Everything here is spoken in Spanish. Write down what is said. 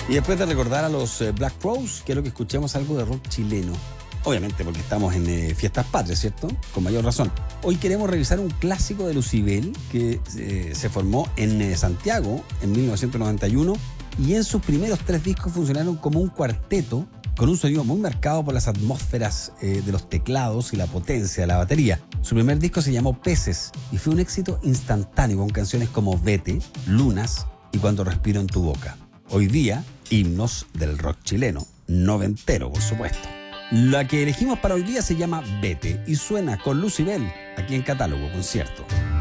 Y después de recordar a los Black Crowes, quiero que escuchemos algo de rock chileno. Obviamente porque estamos en fiestas patrias, ¿cierto? Con mayor razón. Hoy queremos revisar un clásico de Lucybell que se formó en Santiago en 1991 y en sus primeros 3 discos funcionaron como un cuarteto con un sonido muy marcado por las atmósferas de los teclados y la potencia de la batería. Su primer disco se llamó Peces y fue un éxito instantáneo con canciones como Vete, Lunas y Cuando respiro en tu boca. Hoy día, himnos del rock chileno, noventero por supuesto. La que elegimos para hoy día se llama Vete y suena con Lucybell aquí en Catálogo Concierto.